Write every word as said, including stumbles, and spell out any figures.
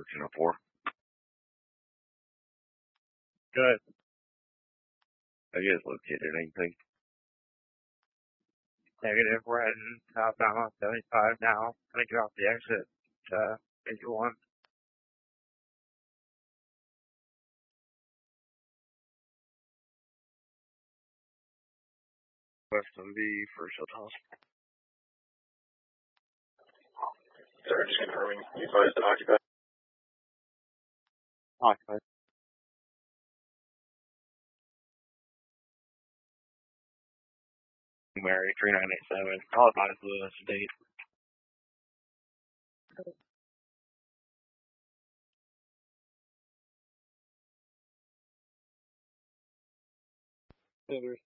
thirteen oh four. Good. Have you guys located anything? Negative. We're heading southbound on seventy-five now. Gonna get off the exit to eighty-one. West M V, First Health Hospital. Sorry, just confirming. You advised to occupy. Occupied. Mary, three nine eight seven. I'll advise the state. Uber